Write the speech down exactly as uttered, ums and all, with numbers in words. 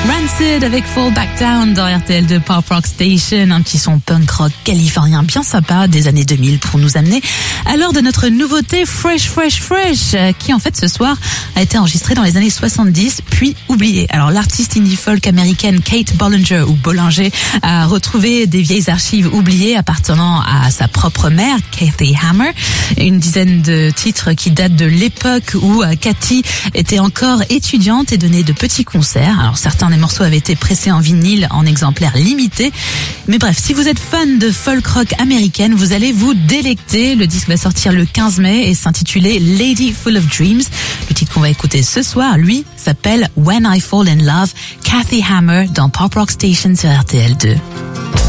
Rancid avec Fall Back Down dans R T L deux Pop Rock Station, un petit son punk rock californien bien sympa des années deux mille pour nous amener à l'heure de notre nouveauté Fresh Fresh Fresh, qui en fait ce soir a été enregistrée dans les années soixante-dix puis oubliée. Alors l'artiste indie folk américaine Kate Bollinger ou Bollinger a retrouvé des vieilles archives oubliées appartenant à sa propre mère Kathy Hammer, une dizaine de titres qui datent de l'époque où Kathy était encore étudiante et donnait de petits concerts. Alors certains des morceaux avaient été pressés en vinyle en exemplaires limités. Mais bref, si vous êtes fan de folk rock américaine, vous allez vous délecter. Le disque va sortir le quinze mai et s'intituler Lady Full of Dreams. Le titre qu'on va écouter ce soir, lui, s'appelle When I Fall in Love. Kathy Hammer dans Pop Rock Station sur R T L deux.